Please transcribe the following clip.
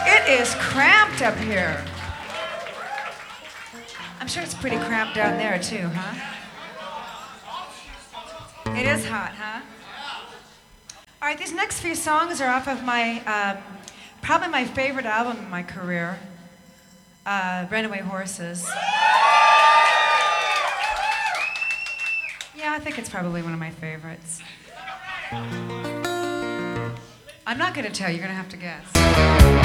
It is cramped up here. I'm sure it's pretty cramped down there too, huh? It is hot, huh? All right, these next few songs are off of my, probably my favorite album in my career, Runaway Horses. Yeah, I think it's probably one of my favorites. I'm not going to tell you, you're going to have to guess.